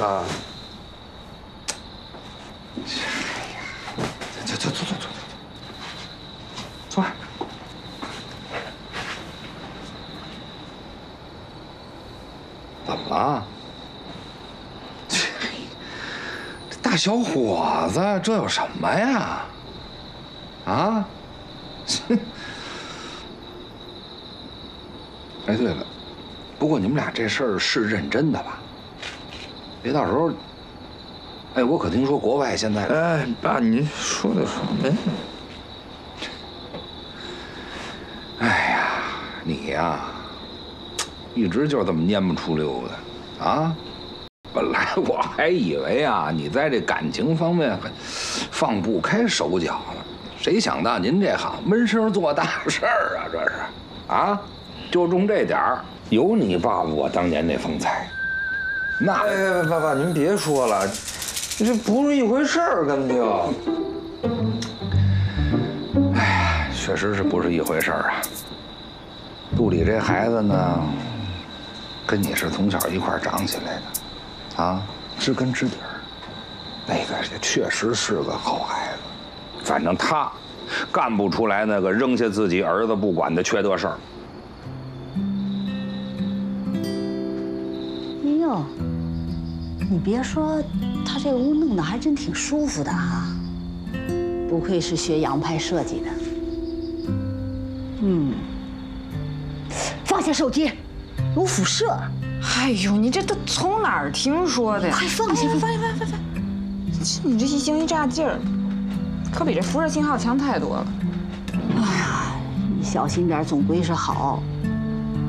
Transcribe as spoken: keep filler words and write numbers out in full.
啊。 走走走走走走，坐下。怎么了？这这大小伙子，这有什么呀？啊？哎，对了，不过你们俩这事儿是认真的吧？别到时候，哎，我可听说国外现在…… 哎，爸，你说的什么呀？ 哎呀，你呀，一直就是这么蔫不出溜的，啊！本来我还以为啊，你在这感情方面还放不开手脚呢，谁想到您这行闷声做大事儿啊，这是啊！就冲这点儿，有你爸爸我当年那风采。那哎，爸爸，您别说了，这不是一回事儿，根本就。 哎呀，确实是不是一回事儿啊。肚里这孩子呢，跟你是从小一块儿长起来的，啊，知根知底儿。那个确实是个好孩子，反正他干不出来那个扔下自己儿子不管的缺德事儿。 哎呦，你别说，他这屋弄得还真挺舒服的哈，不愧是学洋派设计的。嗯，放下手机，有辐射。 哎呦，你这都从哪儿听说的呀？ 快放下， 放下，放下，放下！你这一惊一乍劲儿，可比这辐射信号强太多了。 哎呀，你小心点总归是好。